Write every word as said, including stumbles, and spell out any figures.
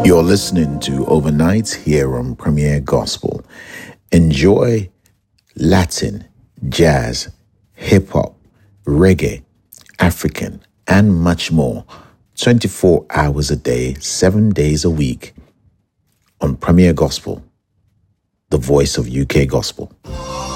You're listening to Overnight here on Premier Gospel. Enjoy Latin, jazz, hip hop, reggae, African, and much more twenty-four hours a day, seven days a week on Premier Gospel, the voice of U K Gospel.